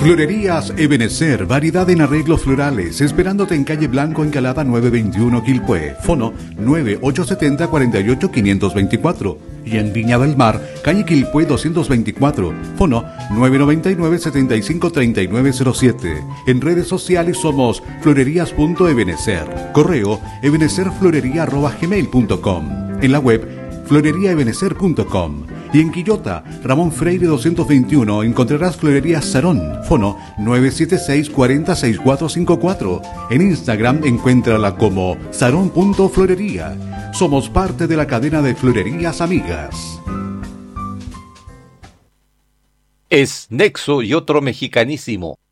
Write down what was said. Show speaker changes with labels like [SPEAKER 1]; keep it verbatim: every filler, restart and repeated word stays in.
[SPEAKER 1] Florerías Ebenecer, variedad en arreglos florales, esperándote en calle Blanco, Encalada nueve veintiuno, Quilpué. Fono nueve ocho siete cero, cuatro ocho cinco dos cuatro. Y en Viña del Mar, calle Quilpué doscientos veinticuatro. Fono nueve nueve nueve, siete cinco tres nueve cero siete. En redes sociales somos florerías.ebenecer. Correo ebenecerflorería arroba gmail punto com. En la web florería ebenecer punto com. Y en Quillota, Ramón Freire doscientos veintiuno, encontrarás Florería Sarón, fono nueve siete seis, cuatro cero, seis cuatro cinco cuatro. En Instagram, encuéntrala como sarón.florería. Somos parte de la cadena de Florerías Amigas.
[SPEAKER 2] Es Nexo y otro mexicanísimo.